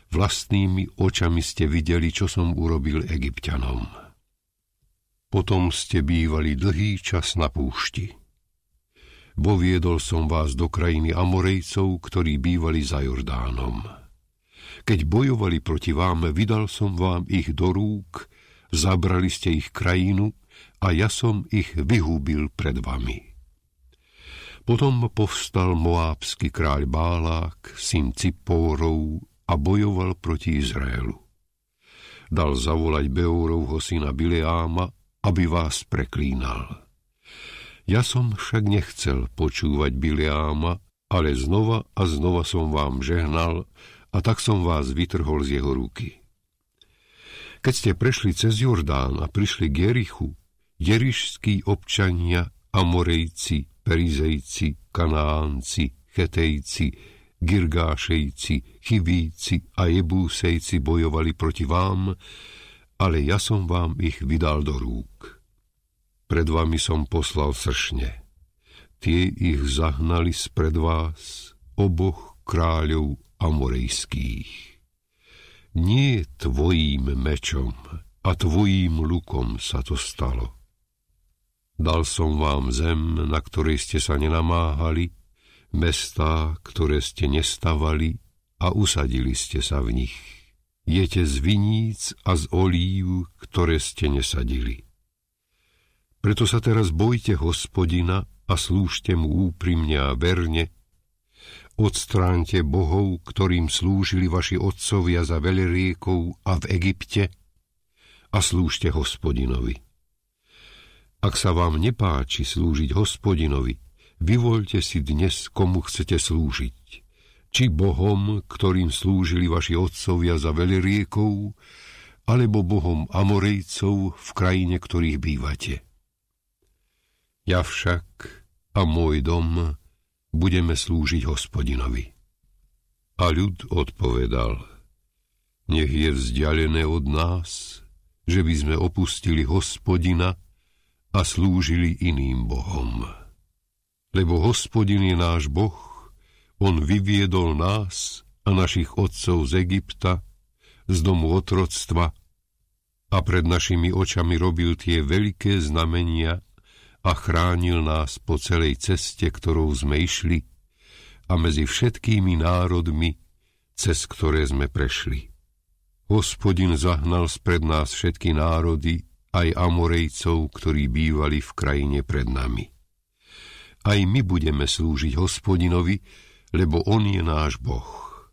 Vlastnými očami ste videli, čo som urobil Egypťanom. Potom ste bývali dlhý čas na púšti. Voviedol som vás do krajiny Amorejcov, ktorí bývali za Jordánom. Keď bojovali proti vám, vydal som vám ich do rúk, zabrali ste ich krajinu a ja som ich vyhúbil pred vami. Potom povstal moábsky kráľ Bálák, syn Cipórov, a bojoval proti Izraelu. Dal zavolať Beórovho syna Bileáma, aby vás preklínal. Ja som však nechcel počúvať Bileáma, ale znova a znova som vám žehnal a tak som vás vytrhol z jeho ruky. Keď ste prešli cez Jordán a prišli k Jerichu, jerišskí občania, Amorejci, Perizejci, Kanánci, Chetejci, Girgášejci, Chivíci a Jebúsejci bojovali proti vám, ale ja som vám ich vydal do rúk. Pred vami som poslal sršne. Tie ich zahnali spred vás, oboch kráľov amorejských. Nie tvojím mečom a tvojím lukom sa to stalo. Dal som vám zem, na ktorej ste sa nenamáhali, mestá, ktoré ste nestavali a usadili ste sa v nich. Jete z viníc a z olív, ktoré ste nesadili. Preto sa teraz bojte Hospodina a slúžte mu úprimne a verne. Odstráňte bohov, ktorým slúžili vaši otcovia za veľriekov a v Egypte, a slúžte Hospodinovi. Ak sa vám nepáči slúžiť Hospodinovi, vyvoľte si dnes, komu chcete slúžiť. Či bohom, ktorým slúžili vaši otcovia za veľriekov, alebo bohom Amorejcov v krajine, ktorých bývate. Ja však a môj dom budeme slúžiť Hospodinovi. A ľud odpovedal: Nech je vzdialené od nás, že by sme opustili Hospodina a slúžili iným bohom. Lebo Hospodin je náš Boh, on vyviedol nás a našich otcov z Egypta, z domu otroctva, a pred našimi očami robil tie veľké znamenia a chránil nás po celej ceste, ktorou sme išli, a medzi všetkými národmi, cez ktoré sme prešli. Hospodin zahnal spred nás všetky národy, aj Amorejcov, ktorí bývali v krajine pred nami. Aj my budeme slúžiť Hospodinovi, lebo on je náš Boh.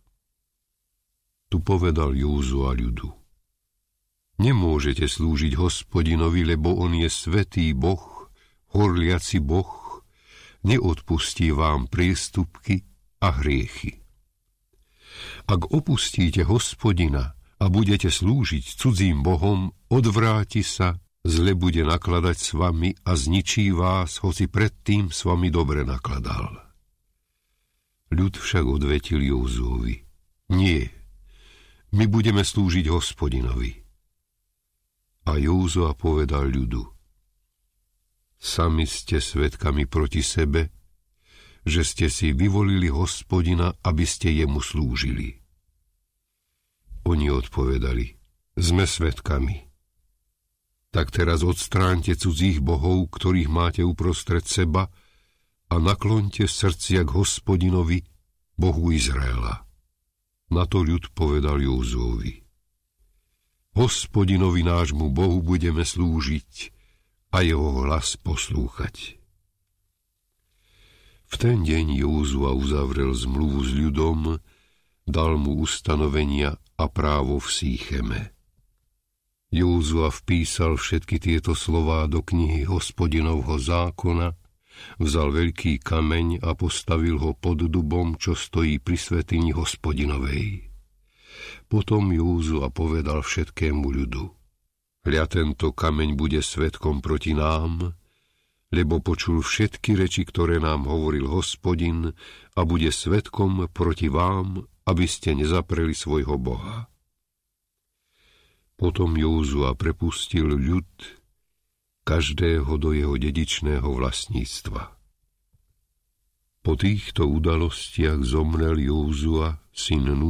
Tu povedal Józua ľudu: Nemôžete slúžiť Hospodinovi, lebo on je svätý Boh, horliaci Boh, neodpustí vám priestupky a hriechy. Ak opustíte Hospodina a budete slúžiť cudzím bohom, odvráti sa, zle bude nakladať s vami a zničí vás, hoci predtým s vami dobre nakladal. Ľud však odvetil Józuovi: Nie, my budeme slúžiť Hospodinovi. A Józua povedal ľudu: Sami ste svedkami proti sebe, že ste si vyvolili Hospodina, aby ste jemu slúžili. Oni odpovedali: Sme svedkami. Tak teraz odstráňte cudzích bohov, ktorých máte uprostred seba, a nakloňte srdcia k Hospodinovi, Bohu Izraela. Na to ľud povedal Józuovi: Hospodinovi nášmu Bohu budeme slúžiť a jeho hlas poslúchať. V ten deň Józua uzavrel zmluvu s ľudom, dal mu ustanovenia a právo v Sícheme. Józua vpísal všetky tieto slová do knihy Hospodinovho zákona, vzal veľký kameň a postavil ho pod dubom, čo stojí pri svätyni Hospodinovej. Potom Józua povedal všetkému ľudu: Hľa, tento kameň bude svedkom proti nám, lebo počul všetky reči, ktoré nám hovoril Hospodin, a bude svedkom proti vám, aby ste nezapreli svojho Boha. Potom Józua prepustil ľud, každého do jeho dedičného vlastníctva. Po týchto udalostiach zomrel Józua, syn